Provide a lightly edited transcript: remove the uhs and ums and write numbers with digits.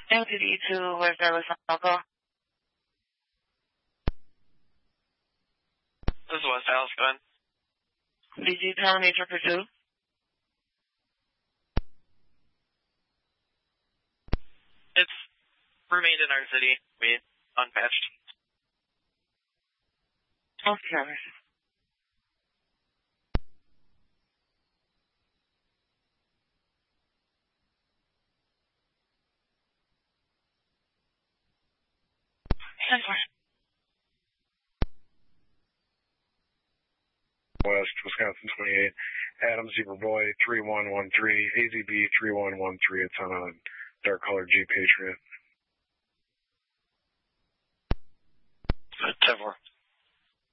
MTD2, where's that with Alcohol? This is West Dallas, go ahead. BG telling me 222. It's remained in our city. We unpatched. Okay. West, Wisconsin 28, Adam Zebra Boy 3113, AZB 3113. It's on a dark colored Jeep Patriot. 10-4.